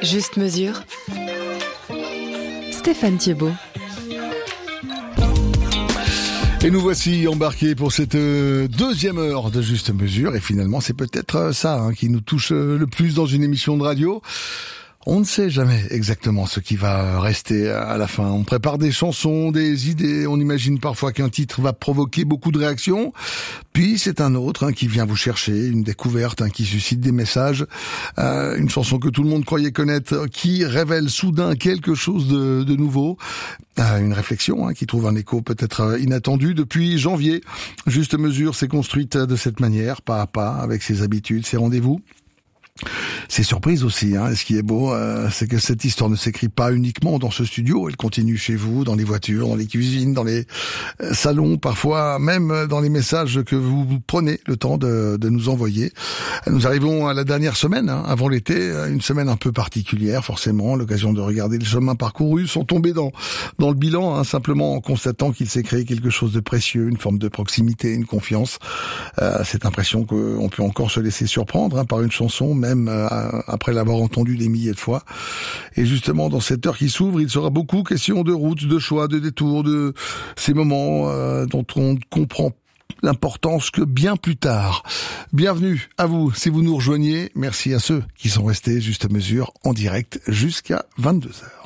Juste mesure. Stéphane Thiebaud. Et nous voici embarqués pour cette deuxième heure de Juste Mesure. Et finalement, c'est peut-être ça qui nous touche le plus dans une émission de radio. On ne sait jamais exactement ce qui va rester à la fin. On prépare des chansons, des idées. On imagine parfois qu'un titre va provoquer beaucoup de réactions. Puis c'est un autre qui vient vous chercher, une découverte qui suscite des messages. Une chanson que tout le monde croyait connaître, qui révèle soudain quelque chose de nouveau. Une réflexion qui trouve un écho peut-être inattendu. Depuis janvier, Juste Mesure s'est construite de cette manière, pas à pas, avec ses habitudes, ses rendez-vous. C'est surprise aussi, Et ce qui est beau, c'est que cette histoire ne s'écrit pas uniquement dans ce studio, elle continue chez vous, dans les voitures, dans les cuisines, dans les salons, parfois même dans les messages que vous prenez le temps de nous envoyer. Nous arrivons à la dernière semaine, avant l'été, une semaine un peu particulière, forcément, l'occasion de regarder le chemin parcouru, sans tomber dans le bilan, simplement en constatant qu'il s'est créé quelque chose de précieux, une forme de proximité, une confiance. Cette impression qu'on peut encore se laisser surprendre par une chanson, même après l'avoir entendu des milliers de fois. Et justement, dans cette heure qui s'ouvre, il sera beaucoup question de route, de choix, de détours, de ces moments dont on comprend l'importance que bien plus tard. Bienvenue à vous si vous nous rejoignez. Merci à ceux qui sont restés Juste Mesure en direct jusqu'à 22h.